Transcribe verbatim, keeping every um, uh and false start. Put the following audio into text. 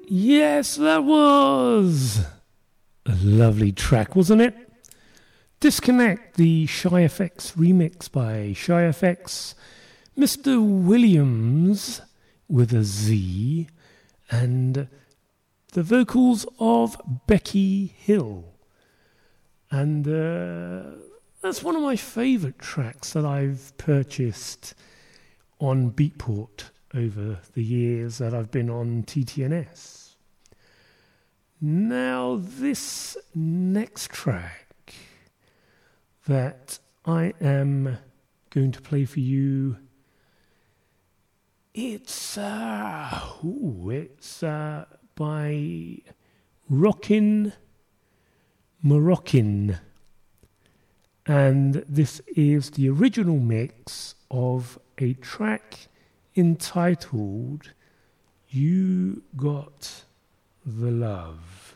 Yes, that was a lovely track, wasn't it? Disconnect, the Shy F X remix by Shy F X, Mister Williams with a Z, and the vocals of Becky Hill. And uh, that's one of my favourite tracks that I've purchased on Beatport over the years that I've been on T T N S. Now, this next track that I am going to play for you, it's uh, ooh, it's uh, by Rockin' Moroccan, and this is the original mix of a track entitled You Got the Love.